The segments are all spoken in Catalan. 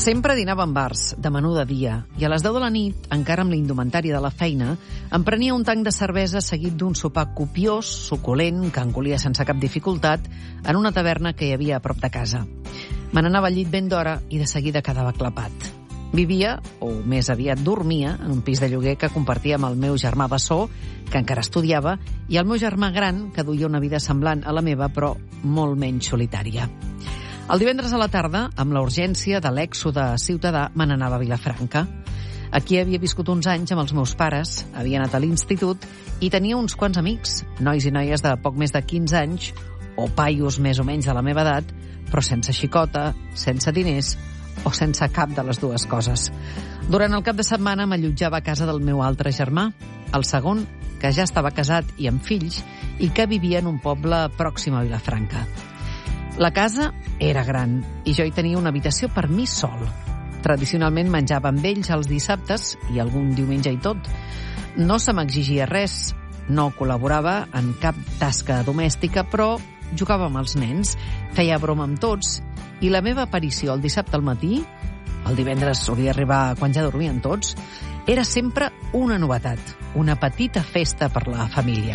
Sempre dinava en bars, de menú de dia, i a les 10 de la nit, encara amb la indumentària de la feina, em prenia un tanc de cervesa seguit d'un sopar copiós, suculent, que engolia sense cap dificultat, en una taverna que hi havia a prop de casa. Me n'anava al llit ben d'hora i de seguida quedava clapat. Vivia, o més aviat dormia, en un pis de lloguer que compartia amb el meu germà bessó, que encara estudiava, i el meu germà gran, que duia una vida semblant a la meva, però molt menys solitària. El divendres a la tarda, amb la urgència de l'èxode ciutadà, me n'anava a Vilafranca. Aquí havia viscut uns anys amb els meus pares, havia anat a l'institut i tenia uns quants amics, nois i noies de poc més de 15 anys, o paios més o menys de la meva edat, però sense xicota, sense diners o sense cap de les dues coses. Durant el cap de setmana m'allotjava a casa del meu altre germà, el segon, que ja estava casat i amb fills i que vivia en un poble pròxim a Vilafranca. La casa era gran i jo hi tenia una habitació per mi sol. Tradicionalment menjava amb ells els dissabtes i algun diumenge i tot. No se m'exigia res, no col·laborava en cap tasca domèstica, però jugava amb els nens, feia broma amb tots i la meva aparició el dissabte al matí, el divendres solia arribar quan ja dormien tots, era sempre una novetat, una petita festa per la família.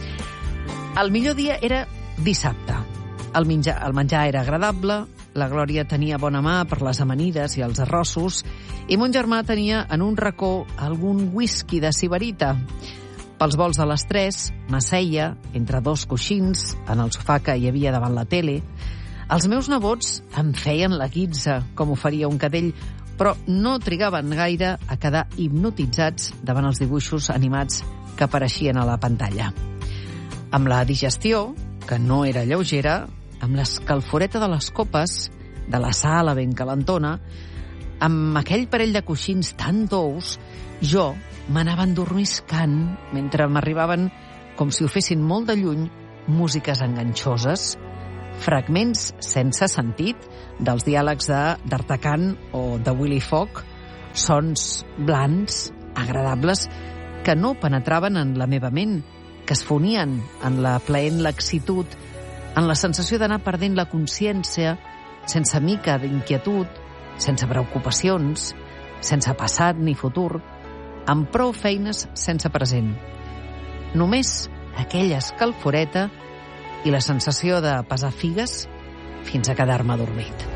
El millor dia era dissabte. El menjar era agradable, la Glòria tenia bona mà per les amanides i els arrossos, i mon germà tenia en un racó algun whisky de sibarita. Pels volts de les 3, m'asseia entre dos coixins en el sofà que hi havia davant la tele. Els meus nebots em feien la guitza, com ho faria un cadell, però no trigaven gaire a quedar hipnotitzats davant els dibuixos animats que apareixien a la pantalla. Amb la digestió, que no era lleugera, amb l'escalforeta de les copes, de la sala ben calentona, amb aquell parell de coixins tan tous, jo m'anava endormiscant mentre m'arribaven, com si ho fessin molt de lluny, músiques enganxoses, fragments sense sentit dels diàlegs d'Artacan o de Willy Fogg, sons blancs, agradables, que no penetraven en la meva ment, que es fonien en la plaent laxitud, en la sensació d'anar perdent la consciència, sense mica d'inquietud, sense preocupacions, sense passat ni futur, amb prou feines sense present. Només aquella escalforeta i la sensació de pesar figues fins a quedar-me adormit.